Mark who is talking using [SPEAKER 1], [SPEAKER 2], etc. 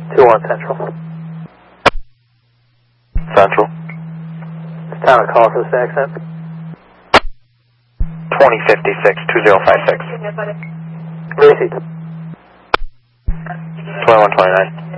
[SPEAKER 1] 2-1 Central.
[SPEAKER 2] Central.
[SPEAKER 1] It's time to call for this accent.
[SPEAKER 2] 2056-2056.
[SPEAKER 1] Receipt.
[SPEAKER 2] 2129.